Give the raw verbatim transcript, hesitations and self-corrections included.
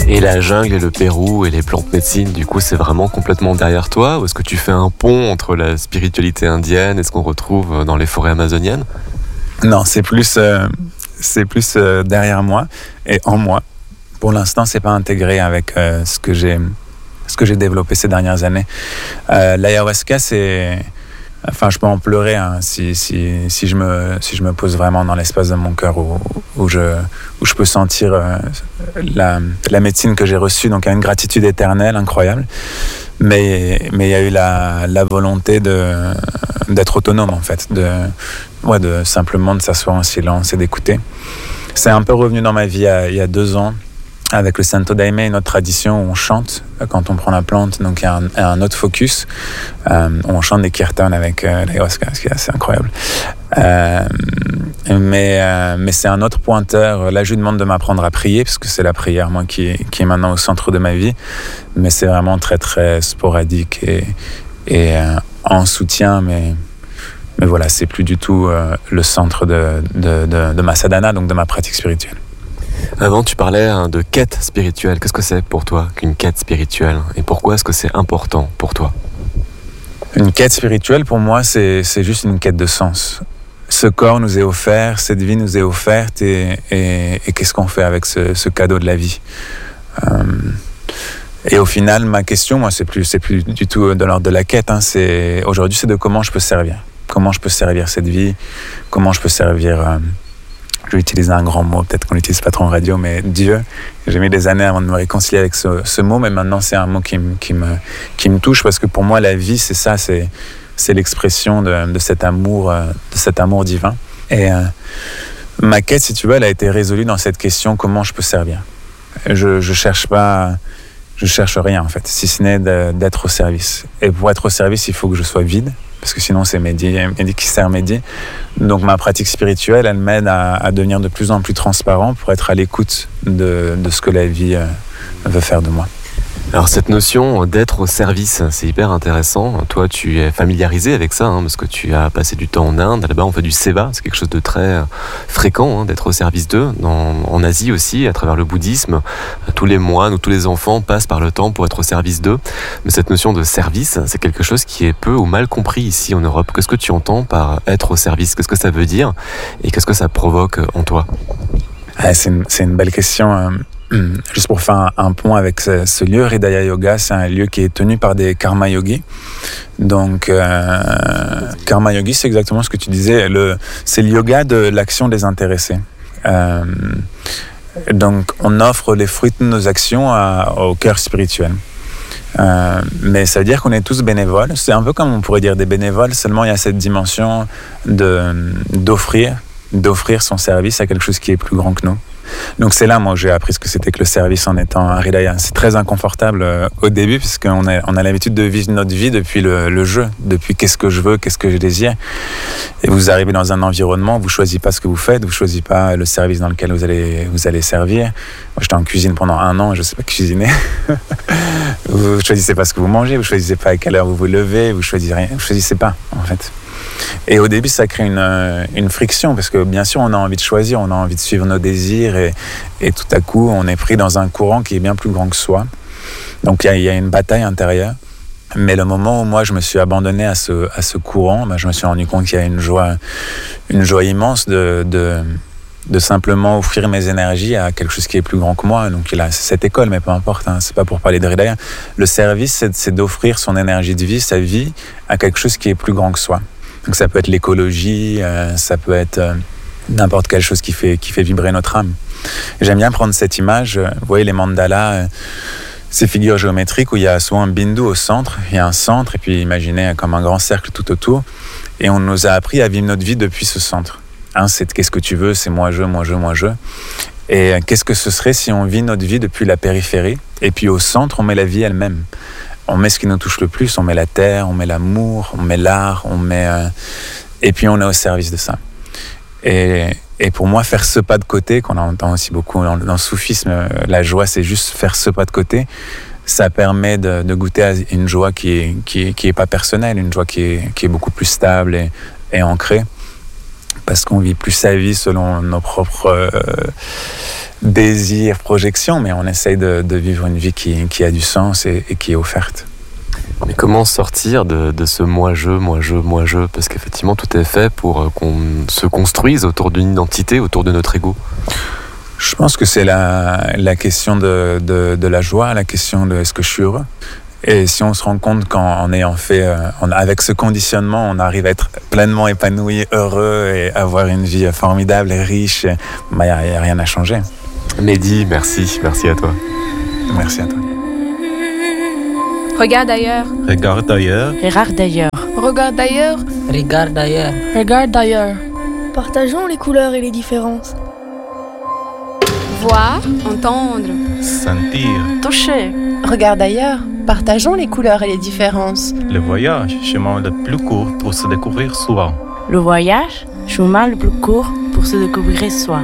Et la jungle et le Pérou et les plantes médecines, du coup, c'est vraiment complètement derrière toi? Ou est-ce que tu fais un pont entre la spiritualité indienne et ce qu'on retrouve dans les forêts amazoniennes? Non, c'est plus, euh, c'est plus euh, derrière moi et en moi. Pour l'instant, c'est pas intégré avec euh, ce que j'ai, ce que j'ai développé ces dernières années. Euh, l'ayahuasca, c'est... Enfin, je peux en pleurer hein, si, si, si, je me, si je me pose vraiment dans l'espace de mon cœur où, où, je, où je peux sentir euh, la, la médecine que j'ai reçue. Donc, il y a une gratitude éternelle, incroyable. Mais, mais il y a eu la, la volonté de, d'être autonome, en fait. De, ouais, de simplement de s'asseoir en silence et d'écouter. C'est un peu revenu dans ma vie il y a, il y a deux ans. Avec le Santo Daime, une autre tradition où on chante quand on prend la plante, donc il y a un, un autre focus, euh, où on chante des kirtans avec euh, l'ayahuasca, ce qui est assez incroyable. Euh, mais, euh, mais c'est un autre pointeur. Là, je lui demande de m'apprendre à prier, parce que c'est la prière, moi, qui, qui est maintenant au centre de ma vie. Mais c'est vraiment très, très sporadique et, et euh, en soutien, mais... Mais voilà, c'est plus du tout euh, le centre de, de, de, de ma sadhana, donc de ma pratique spirituelle. Avant, tu parlais hein, de quête spirituelle. Qu'est-ce que c'est pour toi qu'une quête spirituelle? Et pourquoi est-ce que c'est important pour toi? Une quête spirituelle, pour moi, c'est, c'est juste une quête de sens. Ce corps nous est offert, cette vie nous est offerte, et, et, et qu'est-ce qu'on fait avec ce, ce cadeau de la vie? euh, Et au final, ma question, moi, c'est plus, c'est plus du tout de l'ordre de la quête. Hein, c'est, aujourd'hui, c'est de comment je peux servir. Comment je peux servir cette vie? Comment je peux servir... Euh, Je vais utiliser un grand mot, peut-être qu'on l'utilise pas trop en radio, mais Dieu. J'ai mis des années avant de me réconcilier avec ce, ce mot, mais maintenant c'est un mot qui, me, qui, me, qui me touche, parce que pour moi la vie c'est ça, c'est, c'est l'expression de, de cet amour, de cet amour divin. Et euh, ma quête, si tu veux, elle a été résolue dans cette question: comment je peux servir? Je, je cherche pas, je cherche rien en fait, si ce n'est de, d'être au service. Et pour être au service, il faut que je sois vide, parce que sinon c'est Mehdi, Mehdi qui sert Mehdi. Donc ma pratique spirituelle, elle m'aide à, à devenir de plus en plus transparent pour être à l'écoute de, de ce que la vie euh, veut faire de moi. Alors cette notion d'être au service, c'est hyper intéressant. Toi, tu es familiarisé avec ça, hein, parce que tu as passé du temps en Inde. Là-bas, on fait du seva, c'est quelque chose de très fréquent, hein, d'être au service d'eux. Dans, en Asie aussi, à travers le bouddhisme, tous les moines ou tous les enfants passent par le temple pour être au service d'eux. Mais cette notion de service, c'est quelque chose qui est peu ou mal compris ici en Europe. Qu'est-ce que tu entends par être au service? Qu'est-ce que ça veut dire? Et qu'est-ce que ça provoque en toi? ah, c'est, une, c'est une belle question. Hein. Juste pour faire un, un point avec ce, ce lieu, Hridaya Yoga, c'est un lieu qui est tenu par des karma yogis. Donc, euh, karma yogi, c'est exactement ce que tu disais. Le, c'est le yoga de l'action désintéressée. Euh, donc, on offre les fruits de nos actions à, au cœur spirituel. Euh, mais ça veut dire qu'on est tous bénévoles. C'est un peu comme on pourrait dire des bénévoles, seulement il y a cette dimension de, d'offrir, d'offrir son service à quelque chose qui est plus grand que nous. Donc c'est là, moi, j'ai appris ce que c'était que le service en étant un Hridaya. C'est très inconfortable euh, au début, puisqu'on a, on a l'habitude de vivre notre vie depuis le, le jeu, depuis qu'est-ce que je veux, qu'est-ce que je désire. Et vous arrivez dans un environnement, vous ne choisissez pas ce que vous faites, vous ne choisissez pas le service dans lequel vous allez, vous allez servir. Moi, j'étais en cuisine pendant un an et je ne sais pas cuisiner. Vous ne choisissez pas ce que vous mangez, vous ne choisissez pas à quelle heure vous vous levez, vous ne choisissez rien, vous ne choisissez pas, en fait. Et au début, ça crée une, une friction, parce que bien sûr, on a envie de choisir, on a envie de suivre nos désirs, et, et tout à coup, on est pris dans un courant qui est bien plus grand que soi. Donc, il y, y a une bataille intérieure. Mais le moment où moi, je me suis abandonné à ce, à ce courant, ben, je me suis rendu compte qu'il y a une joie, une joie immense de, de, de simplement offrir mes énergies à quelque chose qui est plus grand que moi. Donc, il a cette école, mais peu importe, hein, c'est pas pour parler de Hridaya. Le service, c'est, c'est d'offrir son énergie de vie, sa vie, à quelque chose qui est plus grand que soi. Donc ça peut être l'écologie, euh, ça peut être euh, n'importe quelle chose qui fait, qui fait vibrer notre âme. Et j'aime bien prendre cette image, euh, vous voyez les mandalas, euh, ces figures géométriques où il y a souvent un bindu au centre, il y a un centre, et puis imaginez comme un grand cercle tout autour, et on nous a appris à vivre notre vie depuis ce centre. Hein, c'est qu'est-ce que tu veux, c'est moi je, moi je, moi je. Et euh, qu'est-ce que ce serait si on vit notre vie depuis la périphérie, et puis au centre on met la vie elle-même. On met ce qui nous touche le plus, on met la terre, on met l'amour, on met l'art, on met... Euh, et puis on est au service de ça. Et, et pour moi, faire ce pas de côté, qu'on entend aussi beaucoup dans, dans le soufisme, la joie, c'est juste faire ce pas de côté, ça permet de, de goûter à une joie qui est, qui est, qui est pas personnelle, une joie qui est, qui est beaucoup plus stable et, et ancrée, parce qu'on vit plus sa vie selon nos propres... Euh, désir, projection, mais on essaye de, de vivre une vie qui, qui a du sens et, et qui est offerte. Mais comment sortir de, de ce moi-je, moi-je, moi-je? Parce qu'effectivement, tout est fait pour qu'on se construise autour d'une identité, autour de notre ego. Je pense que c'est la, la question de, de, de la joie, la question de est-ce que je suis heureux. Et si on se rend compte qu'en ayant fait, euh, on, avec ce conditionnement, on arrive à être pleinement épanoui, heureux et avoir une vie formidable et riche, il n'y a, a rien à changer. Mehdi, merci, merci à toi. Merci à toi. Regarde ailleurs. Regarde ailleurs. Regarde d'ailleurs. Regarde ailleurs. Regarde d'ailleurs. Regarde d'ailleurs. Partageons les couleurs et les différences. Voir, entendre. Sentir. Toucher. Regarde ailleurs. Partageons les couleurs et les différences. Le voyage, chemin le plus court pour se découvrir soi. Le voyage, chemin le plus court pour se découvrir soi.